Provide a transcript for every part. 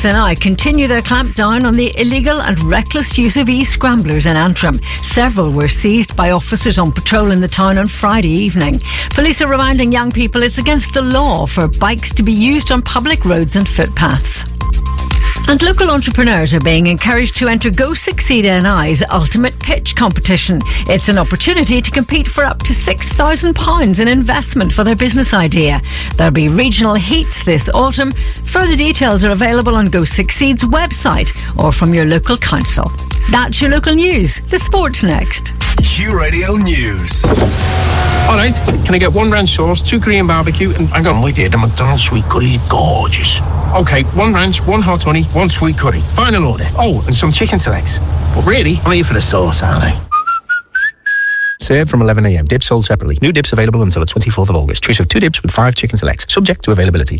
PSNI continue their clampdown on the illegal and reckless use of e-scramblers in Antrim. Several were seized by officers on patrol in the town on Friday evening. Police are reminding young people it's against the law for bikes to be used on public roads and footpaths. And local entrepreneurs are being encouraged to enter Go Succeed NI's Ultimate Pitch competition. It's an opportunity to compete for up to £6,000 in investment for their business idea. There'll be regional heats this autumn. Further details are available on Go Succeed's website or from your local council. That's your local news. The sport's next. Q Radio News. Alright, can I get 1 ranch sauce, 2 Korean barbecue, and hang on, wait there, the McDonald's sweet curry, gorgeous. Okay, 1 ranch, 1 hot honey, 1 sweet curry. Final order. Oh, and some chicken selects. But really, I'm here for the sauce, aren't I? Served from 11 a.m. Dips sold separately. New dips available until the 24th of August. Choice of 2 dips with 5 chicken selects. Subject to availability.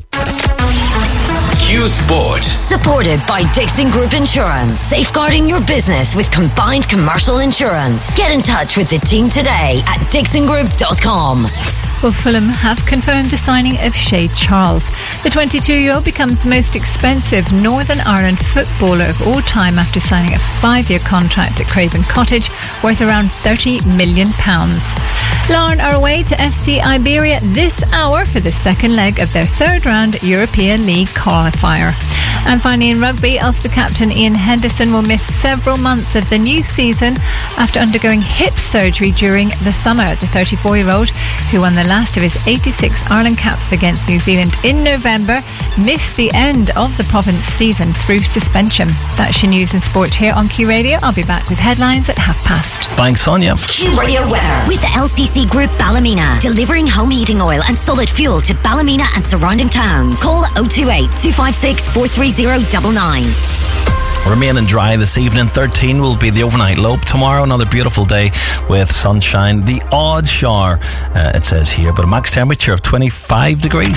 Q Sport. Supported by Dixon Group Insurance. Safeguarding your business with combined commercial insurance. Get in touch with the team today at dixongroup.com. Well, Fulham have confirmed the signing of Shay Charles. The 22-year-old becomes the most expensive Northern Ireland footballer of all time after signing a 5-year contract at Craven Cottage worth around £30 million. Larne are away to FC Iberia this hour for the second leg of their third-round European League qualifier. And finally in rugby, Ulster captain Ian Henderson will miss several months of the new season after undergoing hip surgery during the summer. The 34-year-old, who won the last of his 86 Ireland caps against New Zealand in November, missed the end of the province season through suspension. That's your news and sport here on Q Radio. I'll be back with headlines at 12:30. Thanks, Sonia. Q Radio weather with the LCC Group Ballymena, delivering home heating oil and solid fuel to Ballymena and surrounding towns. Call 028 256 43099. Remaining dry this evening. 13 will be the overnight low. Tomorrow, another beautiful day with sunshine. The odd shower, it says here, but a max temperature of 25 degrees.